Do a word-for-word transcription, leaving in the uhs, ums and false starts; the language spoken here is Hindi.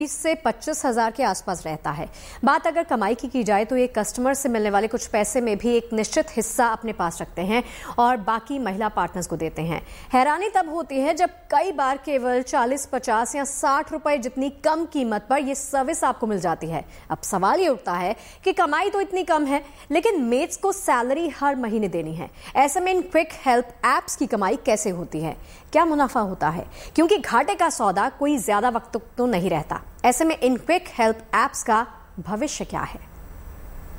बीस से पच्चीस हजार के आसपास रहता है। बात अगर कमाई की की जाए तो ये कस्टमर से मिलने वाले कुछ पैसे में भी एक निश्चित हिस्सा अपने पास रखते हैं और बाकी महिला पार्टनर्स को देते हैं। हैरानी तब होती है जब कई बार केवल चालीस, पचास या साठ रुपए जितनी कम कीमत पर यह सर्विस आपको मिल जाती है। अब सवाल ये उठता है कि कमाई तो इतनी कम है, लेकिन मेड्स को सैलरी हर महीने देनी है। ऐसे में इन क्विक हेल्प एप्स की कमाई कैसे होती है, क्या मुनाफा होता है? क्योंकि घाटे का सौदा कोई ज्यादा वक्त तो नहीं रहता। ऐसे में इन क्विक हेल्प एप्स का भविष्य क्या है?